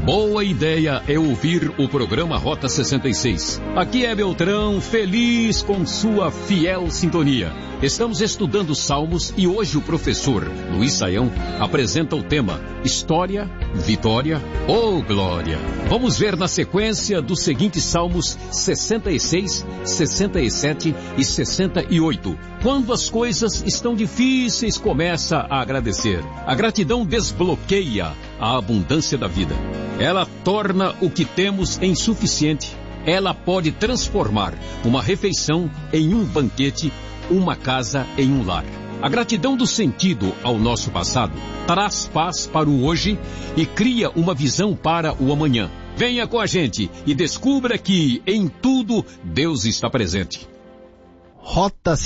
Boa ideia é ouvir o programa Rota 66. Aqui é Beltrão, feliz com sua fiel sintonia. Estamos estudando Salmos e hoje o professor Luiz Saião apresenta o tema História, Vitória ou Glória. Vamos ver na sequência dos seguintes Salmos 66, 67 e 68. Quando as coisas estão difíceis, começa a agradecer. A gratidão desbloqueia a abundância da vida. Ela torna o que temos em suficiente. Ela pode transformar uma refeição em um banquete, uma casa em um lar. A gratidão do sentido ao nosso passado traz paz para o hoje e cria uma visão para o amanhã. Venha com a gente e descubra que em tudo Deus está presente. Rota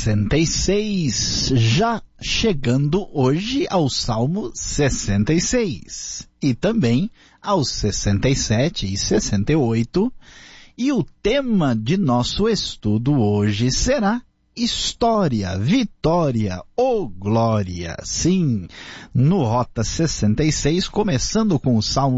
66, já chegando hoje ao Salmo 66 e também aos 67 e 68, e o tema de nosso estudo hoje será História, Vitória ou Glória. Sim, no Rota 66, começando com o Salmo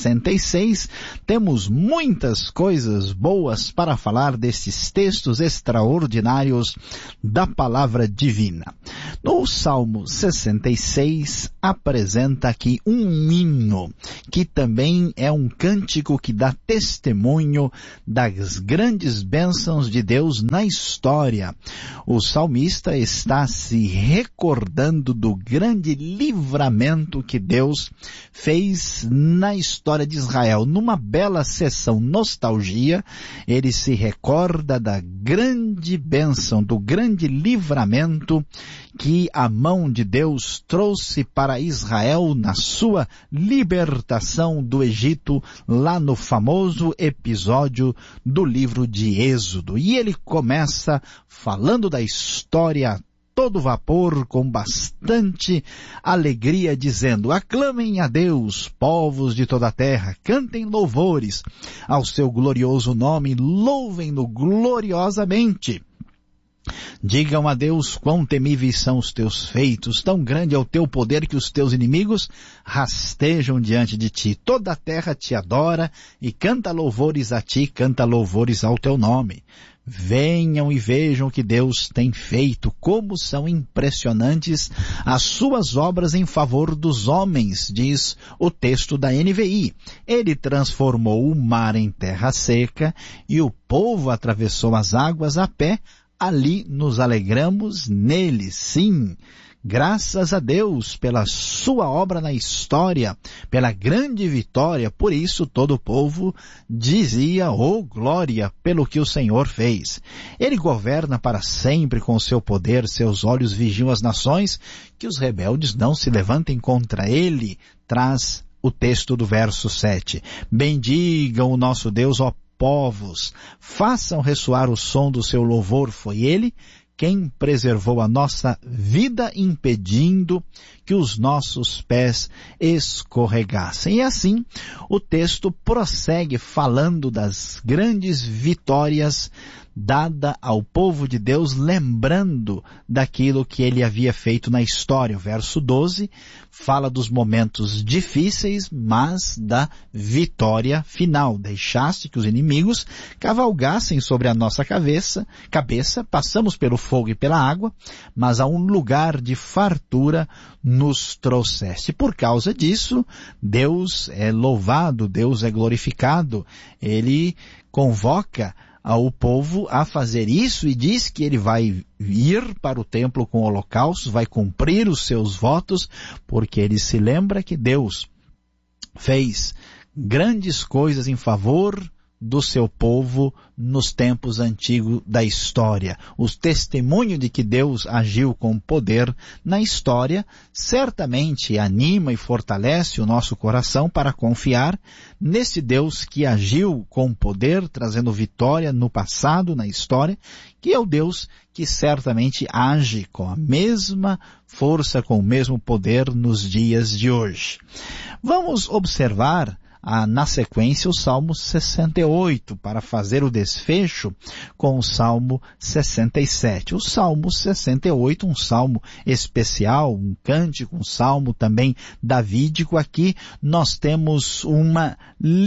66, temos muitas coisas boas para falar destes textos extraordinários da palavra divina. No Salmo 66, apresenta aqui um hino, que também é um cântico que dá testemunho das grandes bênçãos de Deus na história. O salmista está se recordando do grande livramento que Deus fez na história de Israel. Numa bela sessão nostalgia, ele se recorda da grande bênção, do grande livramento que a mão de Deus trouxe para Israel na sua libertação do Egito, lá no famoso episódio do livro de Êxodo. E ele começa falando da história todo vapor, com bastante alegria, dizendo: aclamem a Deus, povos de toda a terra, cantem louvores ao seu glorioso nome, louvem-no gloriosamente. Digam a Deus quão temíveis são os teus feitos, tão grande é o teu poder que os teus inimigos rastejam diante de ti. Toda a terra te adora e canta louvores a ti, canta louvores ao teu nome. Venham e vejam o que Deus tem feito, como são impressionantes as suas obras em favor dos homens, diz o texto da NVI. Ele transformou o mar em terra seca e o povo atravessou as águas a pé. Ali nos alegramos nele, sim. Graças a Deus pela sua obra na história, pela grande vitória. Por isso todo o povo dizia: oh glória, pelo que o Senhor fez. Ele governa para sempre com o seu poder, seus olhos vigiam as nações, que os rebeldes não se levantem contra ele. Traz o texto do verso 7. Bendigam o nosso Deus, ó povos, façam ressoar o som do seu louvor. Foi ele quem preservou a nossa vida, impedindo que os nossos pés escorregassem. E assim, o texto prossegue falando das grandes vitórias dada ao povo de Deus, lembrando daquilo que ele havia feito na história. O verso 12 fala dos momentos difíceis, mas da vitória final. Deixaste que os inimigos cavalgassem sobre a nossa cabeça, passamos pelo fogo e pela água, mas a um lugar de fartura nos trouxeste. Por causa disso, Deus é louvado, Deus é glorificado. Ele convoca ao povo a fazer isso e diz que ele vai ir para o templo com holocaustos, vai cumprir os seus votos, porque ele se lembra que Deus fez grandes coisas em favor do seu povo nos tempos antigos da história. O testemunho de que Deus agiu com poder na história certamente anima e fortalece o nosso coração para confiar nesse Deus que agiu com poder, trazendo vitória no passado, na história, que é o Deus que certamente age com a mesma força, com o mesmo poder nos dias de hoje. Vamos observar na sequência o Salmo 68, para fazer o desfecho com o Salmo 67. O Salmo 68, um salmo especial, um cântico, um salmo também davídico. Aqui nós temos uma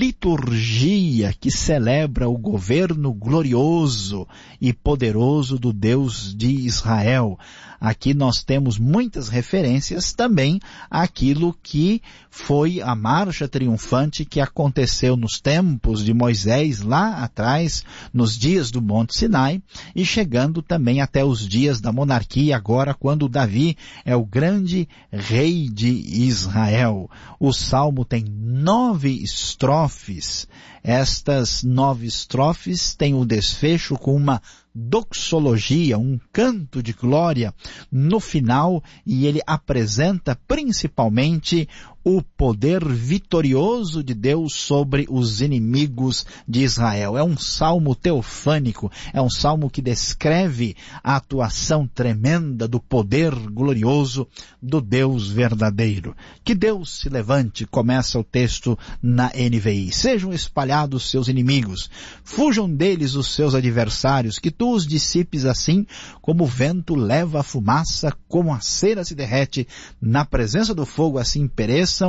liturgia que celebra o governo glorioso e poderoso do Deus de Israel. Aqui nós temos muitas referências também àquilo que foi a marcha triunfante que aconteceu nos tempos de Moisés, lá atrás, nos dias do Monte Sinai, e chegando também até os dias da monarquia, agora quando Davi é o grande rei de Israel. O salmo tem 9 estrofes. Estas 9 estrofes têm o desfecho com uma doxologia, um canto de glória no final, e ele apresenta principalmente o poder vitorioso de Deus sobre os inimigos de Israel. É um salmo teofânico, é um salmo que descreve a atuação tremenda do poder glorioso do Deus verdadeiro. Que Deus se levante, começa o texto na NVI. Sejam espalhados seus inimigos, fujam deles os seus adversários, que tu os dissipes assim como o vento leva a fumaça, como a cera se derrete na presença do fogo, assim pereçam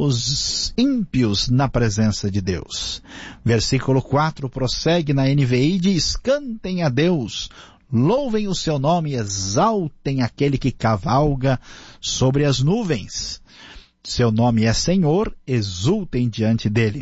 os ímpios na presença de Deus. Versículo 4 prossegue na NVI e diz: cantem a Deus, louvem o seu nome, exaltem aquele que cavalga sobre as nuvens. Seu nome é Senhor, exultem diante dele.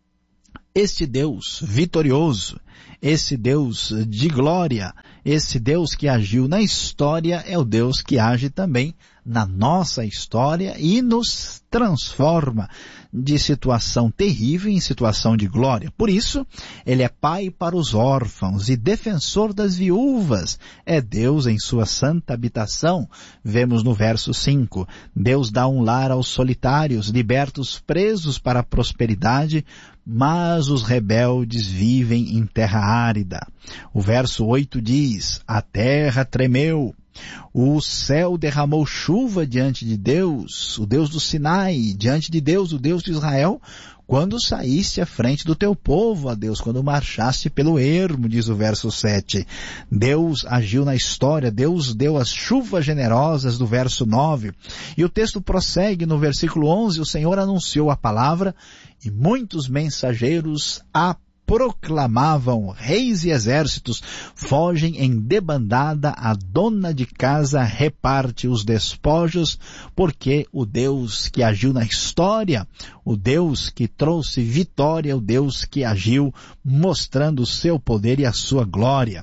Este Deus vitorioso, esse Deus de glória, esse Deus que agiu na história, é o Deus que age também na nossa história e nos transforma de situação terrível em situação de glória. Por isso, ele é pai para os órfãos e defensor das viúvas. É Deus em sua santa habitação. Vemos no verso 5, Deus dá um lar aos solitários, liberta os presos para a prosperidade, mas os rebeldes vivem em terra árida. O verso 8 diz: a terra tremeu, o céu derramou chuva diante de Deus, o Deus do Sinai, diante de Deus, o Deus de Israel, quando saíste à frente do teu povo, ó Deus, quando marchaste pelo ermo, diz o verso 7. Deus agiu na história, Deus deu as chuvas generosas do verso 9. E o texto prossegue no versículo 11, o Senhor anunciou a palavra e muitos mensageiros a proclamavam, reis e exércitos fogem em debandada, a dona de casa reparte os despojos, porque o Deus que agiu na história, o Deus que trouxe vitória, o Deus que agiu mostrando o seu poder e a sua glória.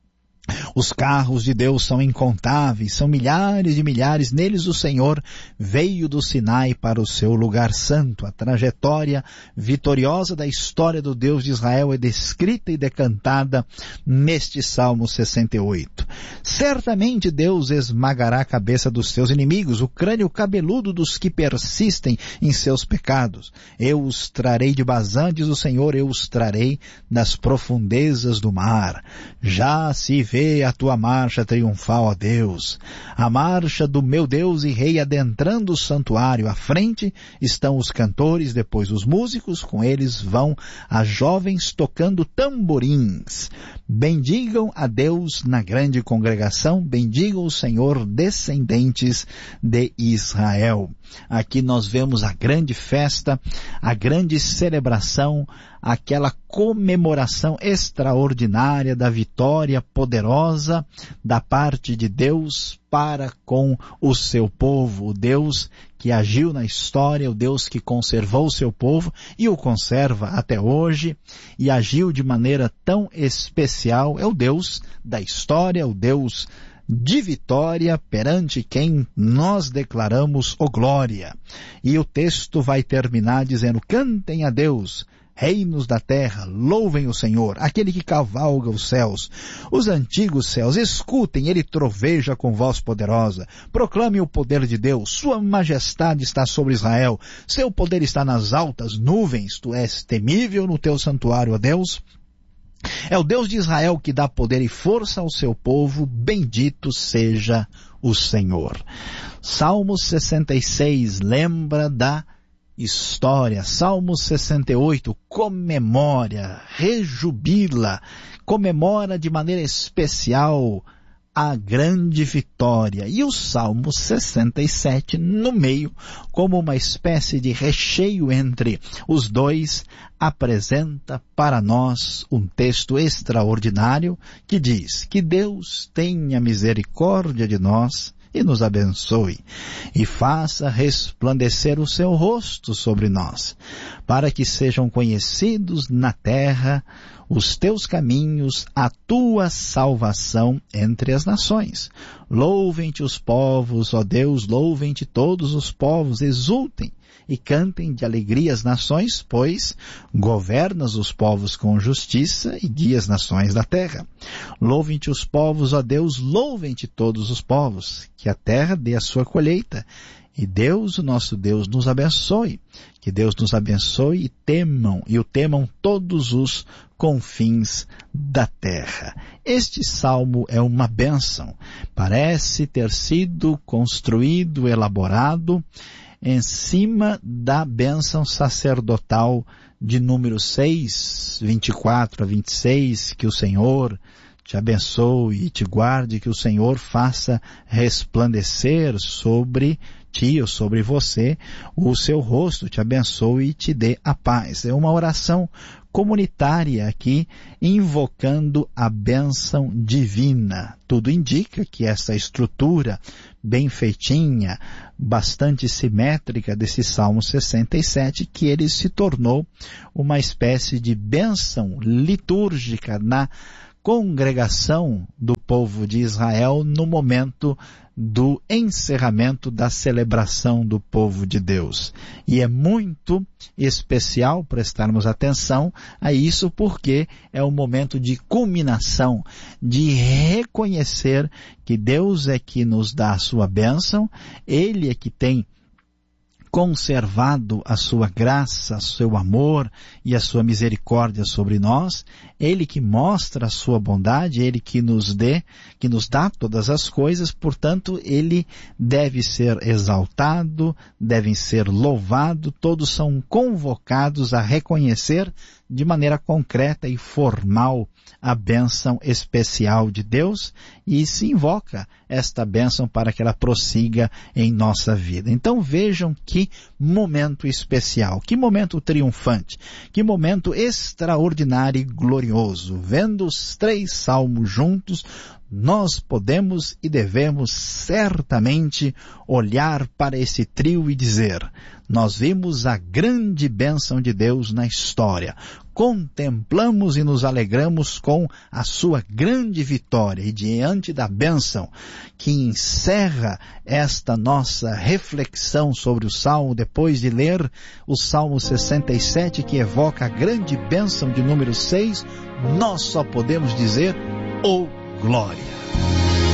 Os carros de Deus são incontáveis, são milhares e milhares. Neles o Senhor veio do Sinai para o seu lugar santo. A trajetória vitoriosa da história do Deus de Israel é descrita e decantada neste Salmo 68. Certamente Deus esmagará a cabeça dos seus inimigos, o crânio cabeludo dos que persistem em seus pecados. Eu os trarei de Bazã, diz o Senhor, eu os trarei das profundezas do mar. Já se vê a tua marcha triunfal, ó Deus, a marcha do meu Deus e Rei adentrando o santuário. À frente estão os cantores, depois os músicos, com eles vão as jovens tocando tamborins. Bendigam a Deus na grande congregação, bendigam o Senhor, descendentes de Israel. Aqui nós vemos a grande festa, a grande celebração, aquela comemoração extraordinária da vitória poderosa da parte de Deus para com o seu povo, o Deus que agiu na história, o Deus que conservou o seu povo e o conserva até hoje e agiu de maneira tão especial. É o Deus da história, o Deus de vitória perante quem nós declaramos o glória. E o texto vai terminar dizendo: cantem a Deus, reinos da terra, louvem o Senhor, aquele que cavalga os céus. Os antigos céus, escutem, ele troveja com voz poderosa. Proclame o poder de Deus, sua majestade está sobre Israel, seu poder está nas altas nuvens. Tu és temível no teu santuário, ó Deus. É o Deus de Israel que dá poder e força ao seu povo, bendito seja o Senhor. Salmo 66 lembra da história. Salmo 68 comemora, rejubila, comemora de maneira especial a grande vitória. E o Salmo 67 no meio, como uma espécie de recheio entre os dois, apresenta para nós um texto extraordinário que diz que Deus tenha misericórdia de nós e nos abençoe, e faça resplandecer o seu rosto sobre nós, para que sejam conhecidos na terra os teus caminhos, a tua salvação entre as nações. Louvem-te os povos, ó Deus, louvem-te todos os povos, exultem e cantem de alegria as nações, pois governas os povos com justiça e guias as nações da terra. Louvem-te os povos, ó Deus, louvem-te todos os povos, que a terra dê a sua colheita. E Deus, o nosso Deus, nos abençoe. Que Deus nos abençoe e o temam todos os confins da terra. Este salmo é uma bênção. Parece ter sido construído, elaborado em cima da bênção sacerdotal de número 6, 24 a 26, que o Senhor te abençoe e te guarde, que o Senhor faça resplandecer sobre ti ou sobre você o seu rosto, te abençoe e te dê a paz. É uma oração comunitária aqui, invocando a bênção divina. Tudo indica que essa estrutura bem feitinha, bastante simétrica desse Salmo 67, que ele se tornou uma espécie de bênção litúrgica na congregação do povo de Israel no momento do encerramento da celebração do povo de Deus. E é muito especial prestarmos atenção a isso, porque é um momento de culminação, de reconhecer que Deus é que nos dá a sua bênção, Ele é que tem conservado a sua graça, o seu amor e a sua misericórdia sobre nós, Ele que mostra a sua bondade, Ele que nos dá todas as coisas, portanto, Ele deve ser exaltado, deve ser louvado, todos são convocados a reconhecer de maneira concreta e formal a bênção especial de Deus, e se invoca esta bênção para que ela prossiga em nossa vida. Então vejam que momento especial, que momento triunfante, que momento extraordinário e glorioso. Vendo os 3 salmos juntos, nós podemos e devemos certamente olhar para esse trio e dizer: nós vimos a grande bênção de Deus na história, contemplamos e nos alegramos com a sua grande vitória, e diante da bênção que encerra esta nossa reflexão sobre o Salmo, depois de ler o Salmo 67, que evoca a grande bênção de número 6, nós só podemos dizer: oh glória!